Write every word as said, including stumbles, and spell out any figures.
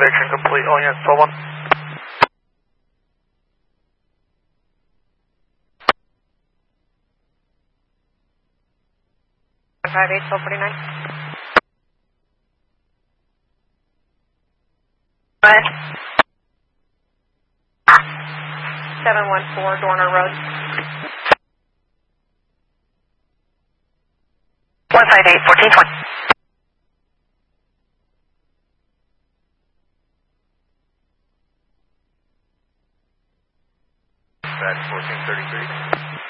Observation complete. All units, twelve one. five eight, twelve forty-nine. What? seven one four, Dorner Road. one five eight, fourteen twenty. That's fourteen thirty-three.